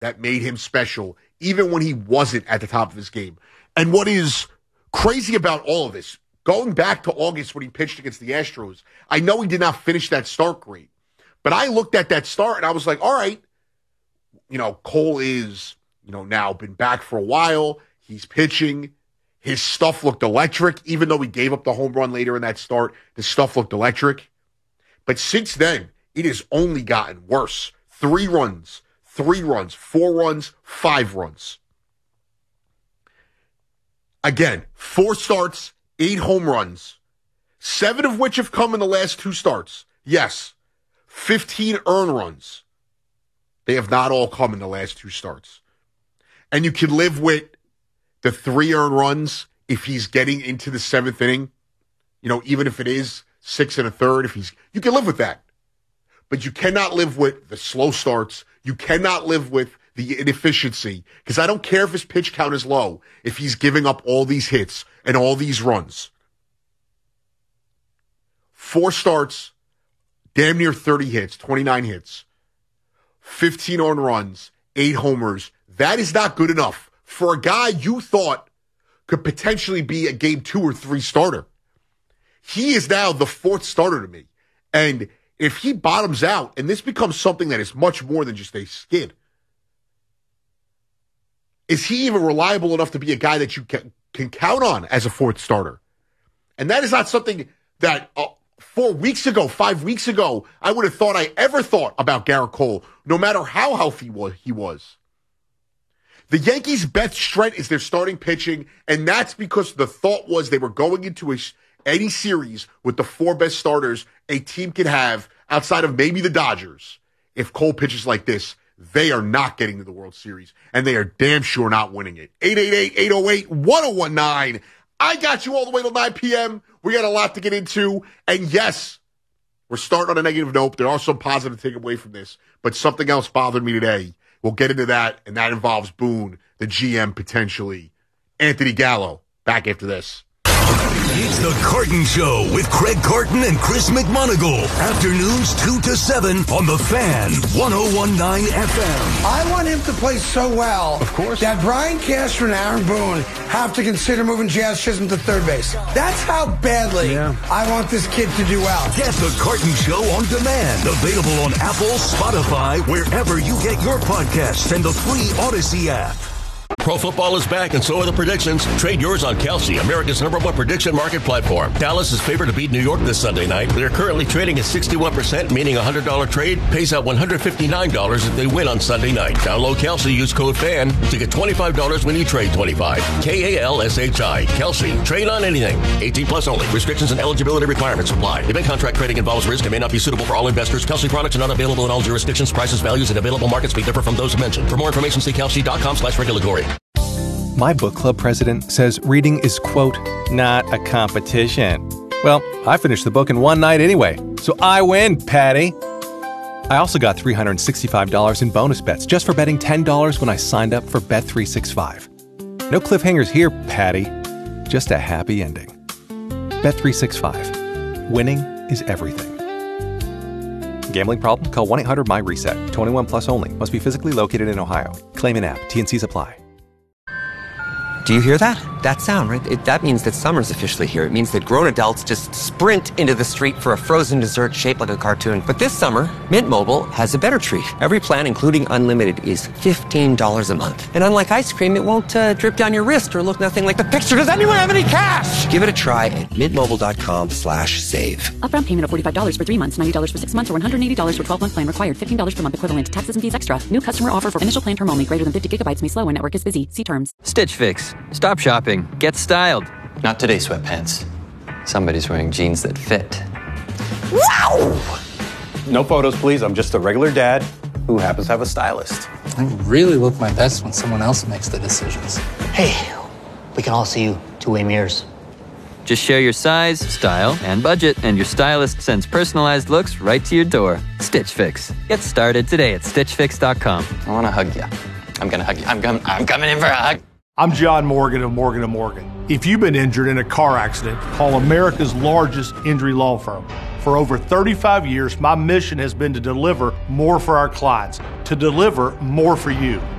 that made him special, even when he wasn't at the top of his game. And what is crazy about all of this, going back to August when he pitched against the Astros, I know he did not finish that start great, but I looked at that start and I was like, all right, Cole is, now been back for a while. He's pitching. His stuff looked electric, even though he gave up the home run later in that start. The stuff looked electric. But since then, it has only gotten worse. 3 runs, 4 runs, 5 runs. Again, 4 starts, 8 home runs, 7 of which have come in the last 2 starts. Yes, 15 earned runs. They have not all come in the last 2 starts. And you can live with the 3 earned runs if he's getting into the 7th inning. Even if it is 6 1/3, you can live with that. But you cannot live with the slow starts. You cannot live with the inefficiency, because I don't care if his pitch count is low, if he's giving up all these hits and all these runs. 4 starts, damn near 30 hits, 29 hits, 15 earned runs, 8 homers. That is not good enough for a guy you thought could potentially be a game 2 or 3 starter. He is now the 4th starter to me. And if he bottoms out, and this becomes something that is much more than just a skid, is he even reliable enough to be a guy that you can count on as a 4th starter? And that is not something that 4 weeks ago, 5 weeks ago, I would have thought I ever thought about Gerrit Cole, no matter how healthy he was. The Yankees' best strength is their starting pitching, and that's because the thought was they were going into any series with the 4 best starters a team could have outside of maybe the Dodgers. If Cole pitches like this, they are not getting to the World Series, and they are damn sure not winning it. 888-808-1019. I got you all the way till 9 p.m. We got a lot to get into, and yes, we're starting on a negative note. There are some positive to take away from this, but something else bothered me today. We'll get into that, and that involves Boone, the GM, potentially. Anthony Gallo, back after this. It's the Carton Show with Craig Carton and Chris McMonagle. Afternoons 2 to 7 on The Fan, 101.9 FM. I want him to play so well, of course, that Brian Cashman and Aaron Boone have to consider moving Jazz Chisholm to third base. That's how badly I want this kid to do well. Get the Carton Show on demand. Available on Apple, Spotify, wherever you get your podcasts, and the free Odyssey app. Pro football is back, and so are the predictions. Trade yours on Kalshi, America's #1 prediction market platform. Dallas is favored to beat New York this Sunday night. They're currently trading at 61%, meaning a $100 trade pays out $159 if they win on Sunday night. Download Kalshi, use code FAN to get $25 when you trade $25. Kalshi. Kalshi. Trade on anything. 18 plus only. Restrictions and eligibility requirements apply. Event contract trading involves risk and may not be suitable for all investors. Kalshi products are not available in all jurisdictions. Prices, values, and available markets may differ from those mentioned. For more information, see kalshi.com/regulatory. My book club president says reading is, quote, not a competition. Well, I finished the book in one night anyway, so I win, Patty. I also got $365 in bonus bets just for betting $10 when I signed up for Bet365. No cliffhangers here, Patty. Just a happy ending. Bet365. Winning is everything. Gambling problem? Call 1-800-MY-RESET. 21 plus only. Must be physically located in Ohio. Claim in app. T&Cs apply. Do you hear that? That sound, right? That means that summer's officially here. It means that grown adults just sprint into the street for a frozen dessert shaped like a cartoon. But this summer, Mint Mobile has a better treat. Every plan, including unlimited, is $15 a month. And unlike ice cream, it won't drip down your wrist or look nothing like the picture. Does anyone have any cash? Give it a try at mintmobile.com/save. Upfront payment of $45 for 3 months, $90 for 6 months, or $180 for 12-month plan required. $15 per month equivalent. Taxes and fees extra. New customer offer for initial plan term only. Greater than 50 gigabytes may slow when network is busy. See terms. Stitch Fix. Stop shopping. Get styled. Not today, sweatpants. Somebody's wearing jeans that fit. Wow! No photos, please. I'm just a regular dad who happens to have a stylist. I really look my best when someone else makes the decisions. Hey, we can all see you two-way mirrors. Just share your size, style, and budget, and your stylist sends personalized looks right to your door. Stitch Fix. Get started today at StitchFix.com. I want to hug you. I'm going to hug you. I'm coming in for a hug. I'm John Morgan of Morgan & Morgan. If you've been injured in a car accident, call America's largest injury law firm. For over 35 years, my mission has been to deliver more for our clients. to deliver more for you.